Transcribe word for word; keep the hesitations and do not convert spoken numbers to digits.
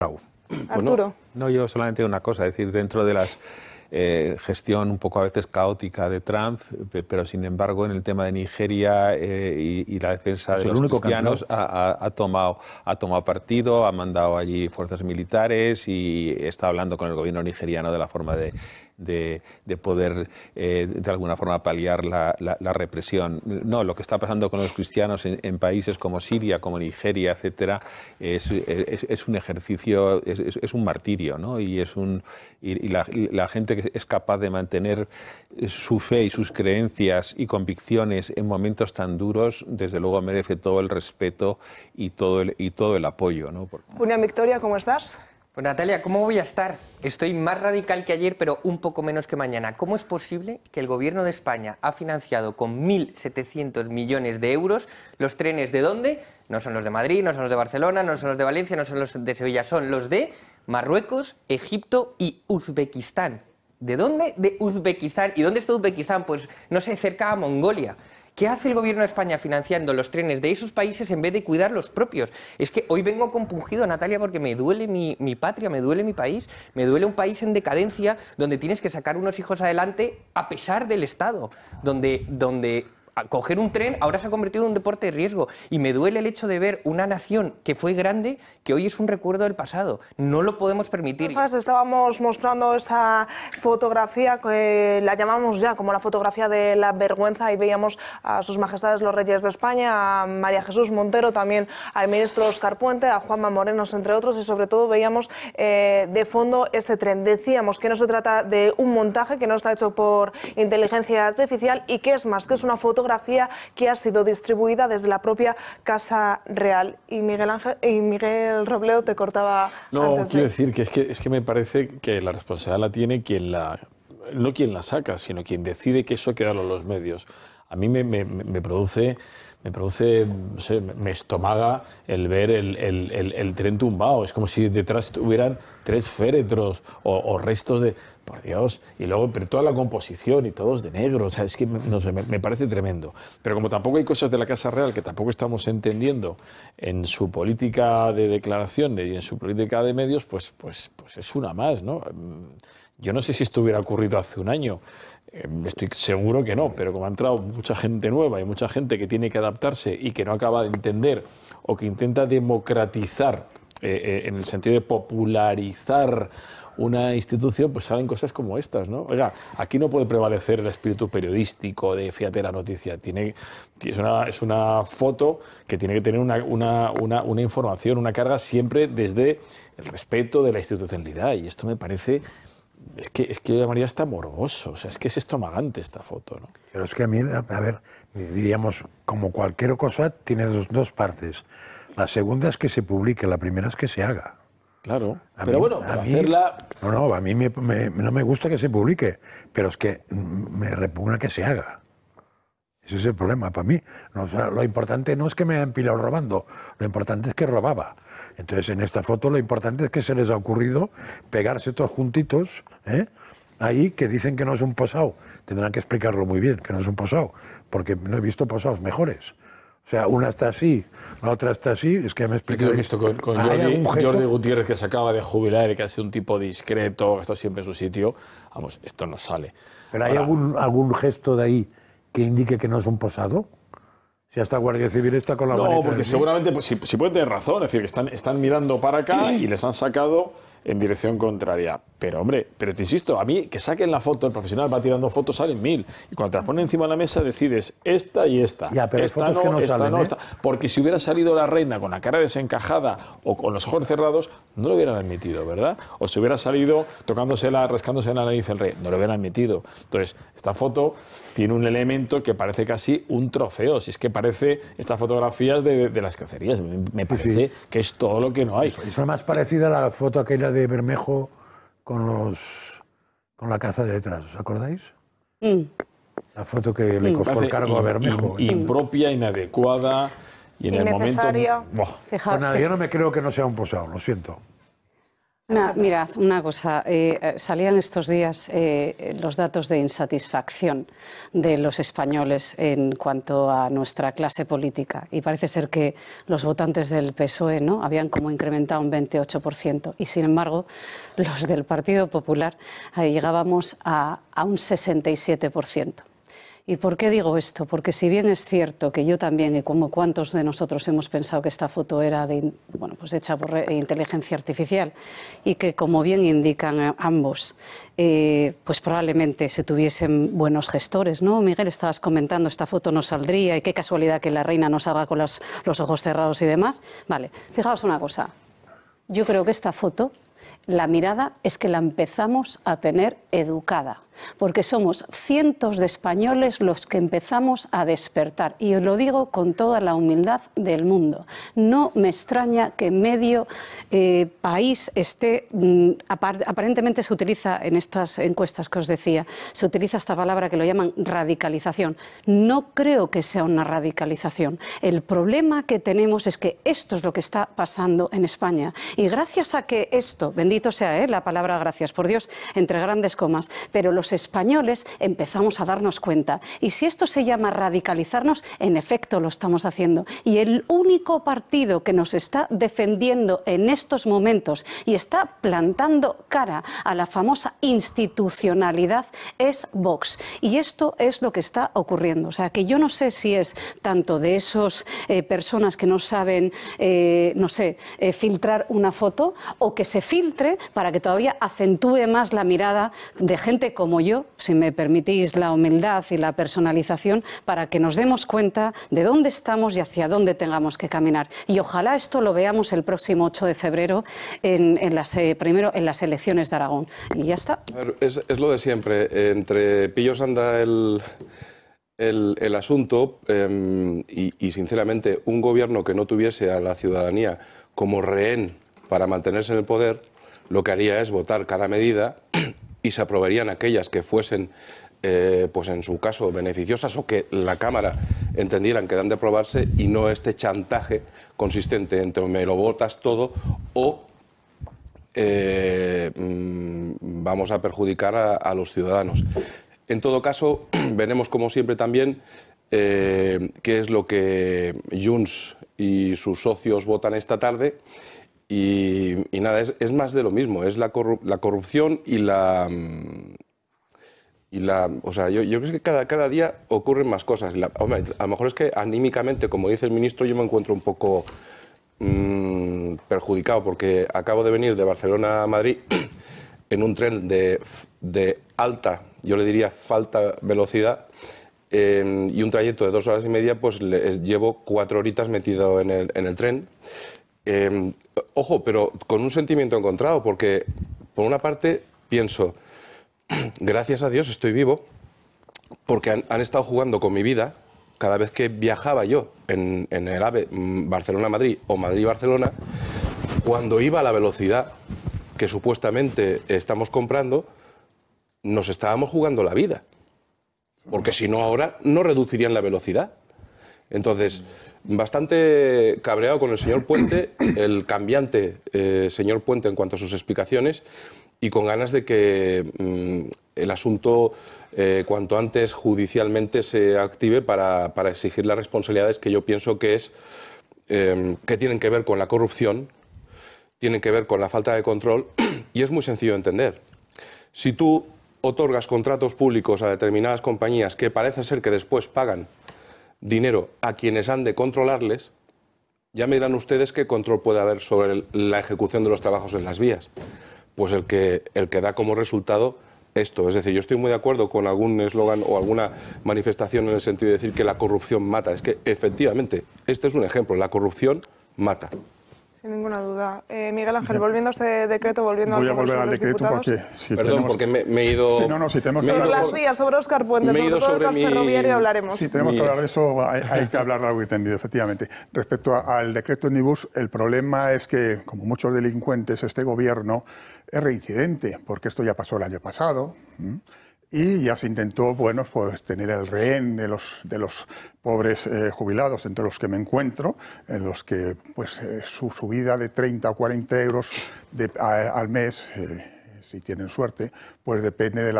Arturo. Bueno, no, yo solamente una cosa, es decir, dentro de las eh, gestión un poco a veces caótica de Trump, pero sin embargo en el tema de Nigeria eh, y, y la defensa es de el los único cristianos ha, ha, ha, tomado, ha tomado partido, ha mandado allí fuerzas militares y está hablando con el gobierno nigeriano de la forma de, de, de poder eh, de alguna forma paliar la, la, la represión. No, lo que está pasando con los cristianos en, en países como Siria, como Nigeria, etcétera, es, es, es un ejercicio, es, es un martirio, ¿no? Y es un y, y la, la gente que es capaz de mantener su fe y sus creencias y convicciones en momentos tan duros, desde luego merece todo el respeto y todo el, y todo el apoyo, ¿no? Julián Victoria, ¿cómo estás? Pues Natalia, ¿cómo voy a estar? Estoy más radical que ayer, pero un poco menos que mañana. ¿Cómo es posible que el Gobierno de España ha financiado con mil setecientos millones de euros los trenes de dónde? No son los de Madrid, no son los de Barcelona, no son los de Valencia, no son los de Sevilla, son los de Marruecos, Egipto y Uzbekistán. ¿De dónde? De Uzbekistán. ¿Y dónde está Uzbekistán? Pues, no sé, cerca a Mongolia. ¿Qué hace el Gobierno de España financiando los trenes de esos países en vez de cuidar los propios? Es que hoy vengo compungido, Natalia, porque me duele mi, mi patria, me duele mi país, me duele un país en decadencia donde tienes que sacar unos hijos adelante a pesar del Estado, donde... donde coger un tren ahora se ha convertido en un deporte de riesgo y me duele el hecho de ver una nación que fue grande que hoy es un recuerdo del pasado. No lo podemos permitir. ¿Sabes? Estábamos mostrando esa fotografía que la llamamos ya como la fotografía de la vergüenza y veíamos a sus majestades los reyes de España, a María Jesús Montero, también al ministro Óscar Puente, a Juanma Moreno, entre otros, y sobre todo veíamos eh, de fondo ese tren. Decíamos que no se trata de un montaje, que no está hecho por inteligencia artificial y que es más, que es una foto fotografía que ha sido distribuida desde la propia Casa Real. Y Miguel Ángel y Miguel Robledo te cortaba. No, antes quiero de... decir que es, que es que me parece que la responsabilidad la tiene quien la, no quien la saca, sino quien decide que eso queda en los medios. A mí me, me, me produce, me produce, no sé, me estomaga el ver el, el, el, el tren tumbado. Es como si detrás hubieran tres féretros o, o restos de... Por Dios, y luego pero toda la composición y todos de negro, o sea, es que no sé, me, me parece tremendo. Pero como tampoco hay cosas de la Casa Real que tampoco estamos entendiendo en su política de declaración y en su política de medios, pues, pues, pues es una más, ¿no? Yo no sé si esto hubiera ocurrido hace un año, eh, estoy seguro que no, pero como ha entrado mucha gente nueva y mucha gente que tiene que adaptarse y que no acaba de entender o que intenta democratizar eh, eh, en el sentido de popularizar una institución, pues salen cosas como estas, ¿no? Oiga, aquí no puede prevalecer el espíritu periodístico de fíjate la noticia. Tiene, es, una, es una foto que tiene que tener una, una, una, una información, una carga siempre desde el respeto de la institucionalidad. Y esto me parece... Es que, es que yo llamaría hasta morboso. O sea, es que es estomagante esta foto, ¿no? Pero es que a mí, a ver, diríamos, como cualquier cosa, tiene dos, dos partes. La segunda es que se publique, la primera es que se haga. Claro, a pero mí, bueno, para mí, hacerla... No, no, a mí me, me, no me gusta que se publique, pero es que me repugna que se haga. Ese es el problema para mí. No, o sea, lo importante no es que me hayan pillado robando, lo importante es que robaba. Entonces, en esta foto lo importante es que se les ha ocurrido pegarse todos juntitos, ¿eh? Ahí, que dicen que no es un posado. Tendrán que explicarlo muy bien, que no es un posado, porque no he visto posados mejores. O sea, una está así, la otra está así, es que me explico. Yo he visto con, con Jordi, Jordi Gutiérrez, que se acaba de jubilar y que ha sido un tipo discreto, que ha estado siempre en su sitio. Vamos, esto no sale. ¿Pero hay Ahora, algún, algún gesto de ahí que indique que no es un posado? Si hasta Guardia Civil está con la No, manita porque así. seguramente, pues, si, si pueden tener razón, es decir, que están, están mirando para acá y les han sacado en dirección contraria. Pero, hombre, pero te insisto, a mí que saquen la foto, el profesional va tirando fotos, salen mil. Y cuando te las ponen encima de la mesa decides esta y esta. Ya, pero hay esta fotos no, que no esta salen, no, ¿eh? esta. Porque si hubiera salido la reina con la cara desencajada o con los ojos cerrados, no lo hubieran admitido, ¿verdad? O si hubiera salido tocándosela, rascándose la nariz el rey, no lo hubieran admitido. Entonces, esta foto tiene un elemento que parece casi un trofeo. Si es que parece estas fotografías de, de las cacerías. Me, me parece sí, sí. que es todo lo que no hay. Es, es más parecida a la foto aquella de Bermejo con los con la caza de detrás, ¿os acordáis? Mm. La foto que le costó mm. el cargo a Bermejo. In, impropia, inadecuada y en el momento... Innecesaria. Pues nada, yo no me creo que no sea un posado, lo siento. Una, mirad, una cosa, eh, salían estos días eh, los datos de insatisfacción de los españoles en cuanto a nuestra clase política y parece ser que los votantes del P S O E, ¿no?, habían como incrementado un veintiocho por ciento y sin embargo los del Partido Popular eh, llegábamos a, a un sesenta y siete por ciento. ¿Y por qué digo esto? Porque si bien es cierto que yo también, y como cuantos de nosotros hemos pensado que esta foto era de, bueno, pues hecha por inteligencia artificial y que, como bien indican ambos, eh, pues probablemente se tuviesen buenos gestores, ¿no? Miguel, estabas comentando, esta foto no saldría y qué casualidad que la reina no salga con los, los ojos cerrados y demás. Vale, fijaos una cosa, yo creo que esta foto, la mirada es que la empezamos a tener educada, porque somos cientos de españoles los que empezamos a despertar. Y os lo digo con toda la humildad del mundo. No me extraña que medio eh, país esté, mm, apar aparentemente se utiliza en estas encuestas que os decía, se utiliza esta palabra que lo llaman radicalización. No creo que sea una radicalización. El problema que tenemos es que esto es lo que está pasando en España. Y gracias a que esto, bendito sea ¿eh? la palabra gracias, por Dios, entre grandes comas, pero los españoles empezamos a darnos cuenta. Y si esto se llama radicalizarnos, en efecto lo estamos haciendo. Y el único partido que nos está defendiendo en estos momentos y está plantando cara a la famosa institucionalidad es Vox. Y esto es lo que está ocurriendo. O sea, que yo no sé si es tanto de esas eh, personas que no saben, eh, no sé, eh, filtrar una foto o que se filtre para que todavía acentúe más la mirada de gente como yo, si me permitís la humildad y la personalización, para que nos demos cuenta de dónde estamos y hacia dónde tengamos que caminar. Y ojalá esto lo veamos el próximo ocho de febrero en, en las, eh, primero en las elecciones de Aragón. Y ya está. A ver, es, es lo de siempre. Entre pillos anda el, el, el asunto eh, y, y, sinceramente, un gobierno que no tuviese a la ciudadanía como rehén para mantenerse en el poder, lo que haría es votar cada medida y se aprobarían aquellas que fuesen, eh, pues en su caso, beneficiosas o que la Cámara entendieran que dan de aprobarse y no este chantaje consistente entre me lo votas todo o eh, vamos a perjudicar a, a los ciudadanos. En todo caso, veremos como siempre también eh, qué es lo que Junts y sus socios votan esta tarde. Y, y nada, es, es más de lo mismo, es la, corrup la corrupción y la... Y la o sea, yo, yo creo que cada, cada día ocurren más cosas. La, hombre, a lo mejor es que anímicamente, como dice el ministro, yo me encuentro un poco mmm, perjudicado porque acabo de venir de Barcelona a Madrid en un tren de, de alta, yo le diría falta velocidad, eh, y un trayecto de dos horas y media, pues le, llevo cuatro horitas metido en el, en el tren. Eh, ojo, pero con un sentimiento encontrado, porque por una parte pienso, gracias a Dios estoy vivo, porque han, han estado jugando con mi vida. Cada vez que viajaba yo en, en el AVE Barcelona-Madrid o Madrid-Barcelona, cuando iba a la velocidad que supuestamente estamos comprando, nos estábamos jugando la vida, porque si no ahora no reducirían la velocidad. Entonces, bastante cabreado con el señor Puente, el cambiante eh, señor Puente en cuanto a sus explicaciones, y con ganas de que mmm, el asunto eh, cuanto antes judicialmente se active para, para exigir las responsabilidades que yo pienso que, es, eh, que tienen que ver con la corrupción, tienen que ver con la falta de control, y es muy sencillo de entender. Si tú otorgas contratos públicos a determinadas compañías que parece ser que después pagan dinero a quienes han de controlarles, ya me dirán ustedes qué control puede haber sobre el, la ejecución de los trabajos en las vías. Pues el que, el que da como resultado esto. Es decir, yo estoy muy de acuerdo con algún eslogan o alguna manifestación en el sentido de decir que la corrupción mata. Es que, efectivamente, este es un ejemplo. La corrupción mata. Sin ninguna duda. Eh, Miguel Ángel, volviendo a ese decreto, volviendo Voy al a volver al de los decreto diputados. porque... Si Perdón, tenemos... porque me, me he ido... Sí, no, no, si tenemos que Sobre hablar... las vías, sobre Óscar Puente, Me he sobre ido todo sobre el gas mi- ferroviario hablaremos. Si tenemos Mi- que hablar de eso, hay, hay que hablar largo y tendido, efectivamente. Respecto a- al decreto Omnibus, el problema es que, como muchos delincuentes, este gobierno es reincidente, porque esto ya pasó el año pasado. ¿m? y ya se intentó, bueno, pues tener el rehén de los, de los pobres eh, jubilados, entre los que me encuentro, en los que pues eh, su subida de treinta o cuarenta euros de, a, al mes, eh, si tienen suerte, pues depende de la